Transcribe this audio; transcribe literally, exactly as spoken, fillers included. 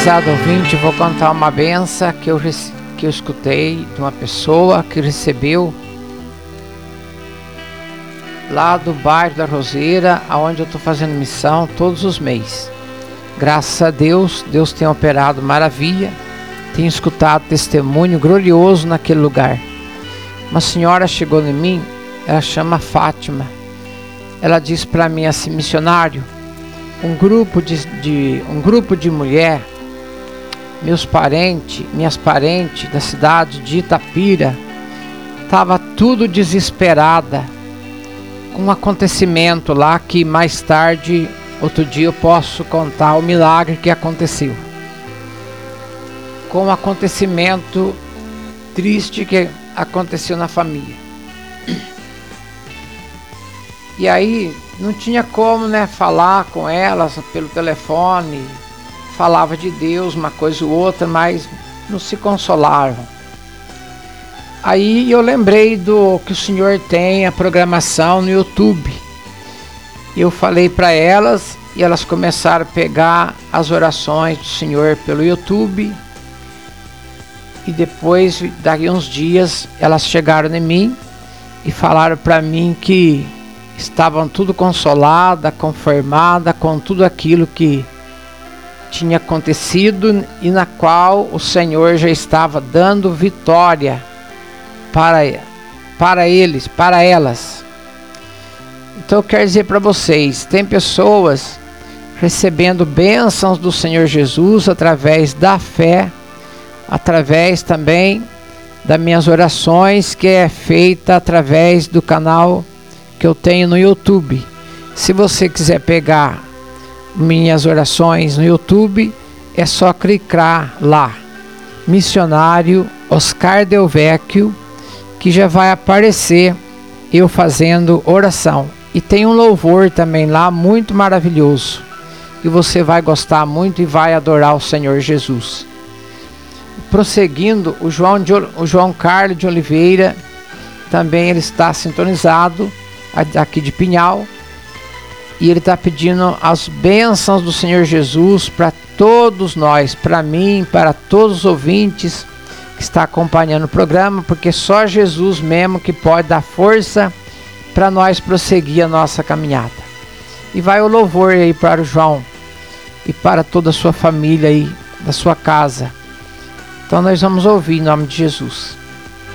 Prezado ouvinte, vou contar uma benção que eu, que eu escutei de uma pessoa que recebeu lá do bairro da Roseira, onde eu estou fazendo missão todos os meses. Graças a Deus, Deus tem operado maravilha, tenho escutado testemunho glorioso naquele lugar. Uma senhora chegou em mim, ela chama Fátima. Ela disse para mim assim: missionário, um grupo de, de um grupo de mulher, meus parentes, minhas parentes da cidade de Itapira, estava tudo desesperada com um acontecimento lá que mais tarde, outro dia eu posso contar o milagre que aconteceu. Com um acontecimento triste que aconteceu na família. E aí não tinha como, né, falar com elas pelo telefone. Falava de Deus, uma coisa ou outra, mas não se consolavam. Aí eu lembrei do que o senhor tem a programação no YouTube. Eu falei para elas e elas começaram a pegar as orações do senhor pelo YouTube. E depois, daqui uns dias, elas chegaram em mim e falaram para mim que estavam tudo consolada, conformada com tudo aquilo que tinha acontecido e na qual o Senhor já estava dando vitória para, para eles, para elas. Então eu quero dizer para vocês, tem pessoas recebendo bênçãos do Senhor Jesus através da fé, através também das minhas orações, que é feita através do canal que eu tenho no YouTube. Se você quiser pegar minhas orações no YouTube, é só clicar lá, Missionário Oscar Del Vecchio, que já vai aparecer eu fazendo oração. E tem um louvor também lá muito maravilhoso, e você vai gostar muito e vai adorar o Senhor Jesus. Prosseguindo, o João, de, o João Carlos de Oliveira, também ele está sintonizado aqui de Pinhal, e ele está pedindo as bênçãos do Senhor Jesus para todos nós, para mim, para todos os ouvintes que estão acompanhando o programa, porque só Jesus mesmo que pode dar força para nós prosseguir a nossa caminhada. E vai o louvor aí para o João e para toda a sua família aí, da sua casa. Então nós vamos ouvir em nome de Jesus.